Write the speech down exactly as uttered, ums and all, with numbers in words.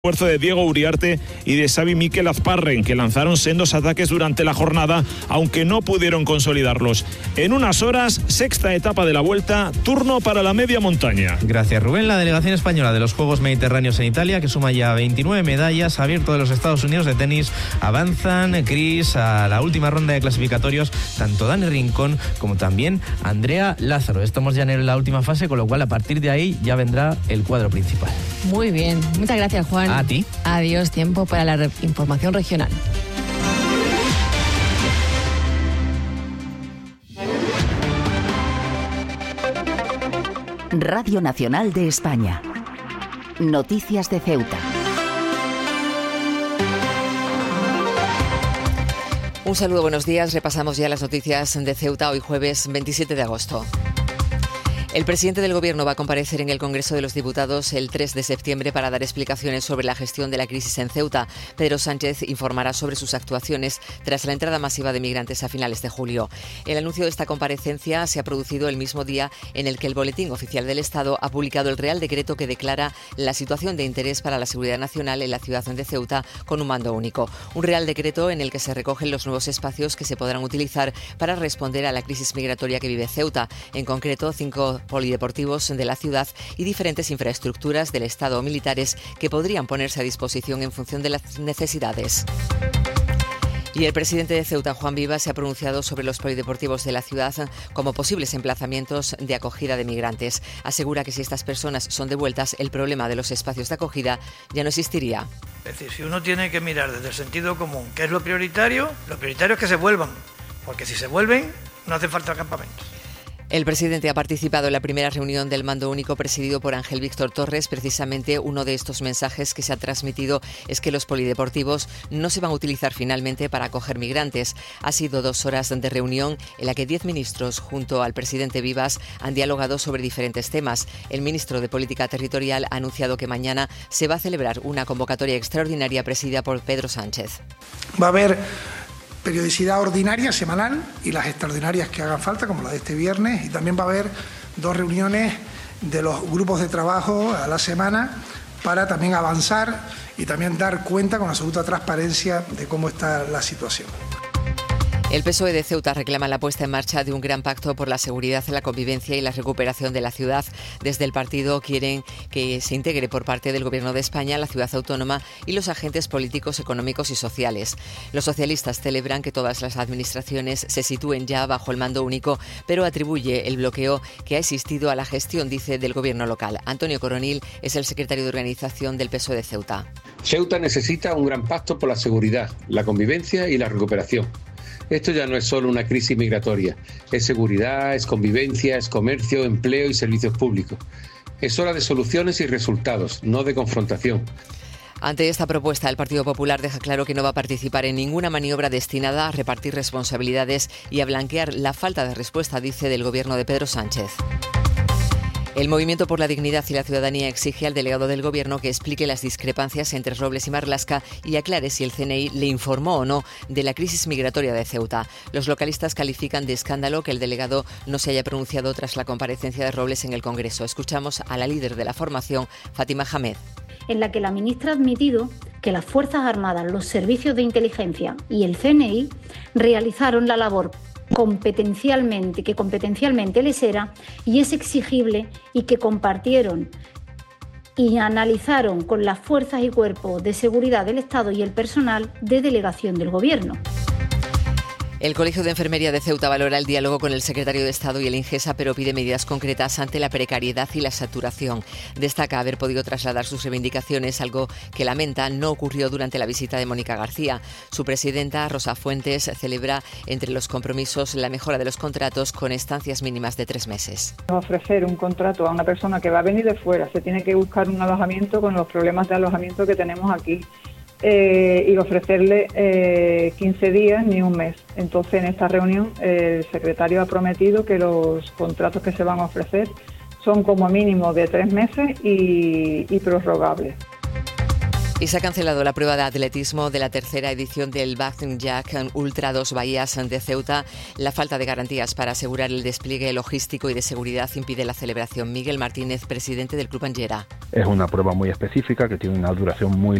Esfuerzo de Diego Uriarte y de Xavi Mikel Azparren, que lanzaron sendos ataques durante la jornada, aunque no pudieron consolidarlos. En unas horas, sexta etapa de la Vuelta, turno para la media montaña. Gracias, Rubén. La delegación española de los Juegos Mediterráneos en Italia, que suma ya veintinueve medallas, abierto de los Estados Unidos de tenis, avanzan, Cris, a la última ronda de clasificatorios, tanto Dani Rincón como también Andrea Lázaro. Estamos ya en la última fase, con lo cual a partir de ahí ya vendrá el cuadro principal. Muy bien, muchas gracias, Juan. A ti. Adiós, tiempo para la re- información regional. Radio Nacional de España. Noticias de Ceuta. Un saludo, buenos días. Repasamos ya las noticias de Ceuta hoy jueves veintisiete de agosto. El presidente del Gobierno va a comparecer en el Congreso de los Diputados el tres de septiembre para dar explicaciones sobre la gestión de la crisis en Ceuta. Pedro Sánchez informará sobre sus actuaciones tras la entrada masiva de migrantes a finales de julio. El anuncio de esta comparecencia se ha producido el mismo día en el que el Boletín Oficial del Estado ha publicado el Real Decreto que declara la situación de interés para la seguridad nacional en la ciudad de Ceuta con un mando único. Un Real Decreto en el que se recogen los nuevos espacios que se podrán utilizar para responder a la crisis migratoria que vive Ceuta. En concreto, cinco polideportivos de la ciudad y diferentes infraestructuras del Estado o militares que podrían ponerse a disposición en función de las necesidades. Y el presidente de Ceuta, Juan Vivas, se ha pronunciado sobre los polideportivos de la ciudad como posibles emplazamientos de acogida de migrantes. Asegura que si estas personas son devueltas, el problema de los espacios de acogida ya no existiría. Es decir, si uno tiene que mirar desde el sentido común, ¿qué es lo prioritario? Lo prioritario es que se vuelvan, porque si se vuelven, no hace falta campamentos. El presidente ha participado en la primera reunión del mando único presidido por Ángel Víctor Torres. Precisamente uno de estos mensajes que se ha transmitido es que los polideportivos no se van a utilizar finalmente para acoger migrantes. Ha sido dos horas de reunión en la que diez ministros, junto al presidente Vivas, han dialogado sobre diferentes temas. El ministro de Política Territorial ha anunciado que mañana se va a celebrar una convocatoria extraordinaria presidida por Pedro Sánchez. Va a haber periodicidad ordinaria, semanal, y las extraordinarias que hagan falta, como la de este viernes, y también va a haber dos reuniones de los grupos de trabajo a la semana para también avanzar y también dar cuenta con absoluta transparencia de cómo está la situación. El P S O E de Ceuta reclama la puesta en marcha de un gran pacto por la seguridad, la convivencia y la recuperación de la ciudad. Desde el partido quieren que se integre por parte del Gobierno de España, la ciudad autónoma y los agentes políticos, económicos y sociales. Los socialistas celebran que todas las administraciones se sitúen ya bajo el mando único, pero atribuye el bloqueo que ha existido a la gestión, dice, del Gobierno local. Antonio Coronil es el secretario de organización del P S O E de Ceuta. Ceuta necesita un gran pacto por la seguridad, la convivencia y la recuperación. Esto ya no es solo una crisis migratoria, es seguridad, es convivencia, es comercio, empleo y servicios públicos. Es hora de soluciones y resultados, no de confrontación. Ante esta propuesta, el Partido Popular deja claro que no va a participar en ninguna maniobra destinada a repartir responsabilidades y a blanquear la falta de respuesta, dice, del Gobierno de Pedro Sánchez. El Movimiento por la Dignidad y la Ciudadanía exige al delegado del Gobierno que explique las discrepancias entre Robles y Marlaska y aclare si el C N I le informó o no de la crisis migratoria de Ceuta. Los localistas califican de escándalo que el delegado no se haya pronunciado tras la comparecencia de Robles en el Congreso. Escuchamos a la líder de la formación, Fátima Hamed. En la que la ministra ha admitido que las Fuerzas Armadas, los servicios de inteligencia y el C N I realizaron la labor competencialmente, que competencialmente les era y es exigible, y que compartieron y analizaron con las fuerzas y cuerpos de seguridad del Estado y el personal de delegación del Gobierno. El Colegio de Enfermería de Ceuta valora el diálogo con el secretario de Estado y el Ingesa, pero pide medidas concretas ante la precariedad y la saturación. Destaca haber podido trasladar sus reivindicaciones, algo que lamenta no ocurrió durante la visita de Mónica García. Su presidenta, Rosa Fuentes, celebra entre los compromisos la mejora de los contratos con estancias mínimas de tres meses. Ofrecer un contrato a una persona que va a venir de fuera, se tiene que buscar un alojamiento con los problemas de alojamiento que tenemos aquí. Eh, y ofrecerle eh, quince días ni un mes. Entonces, en esta reunión el secretario ha prometido que los contratos que se van a ofrecer son como mínimo de tres meses y, y prorrogables. Y se ha cancelado la prueba de atletismo de la tercera edición del Backing Jack Ultra dos Bahías de Ceuta. La falta de garantías para asegurar el despliegue logístico y de seguridad impide la celebración. Miguel Martínez, presidente del Club Angera. Es una prueba muy específica que tiene una duración muy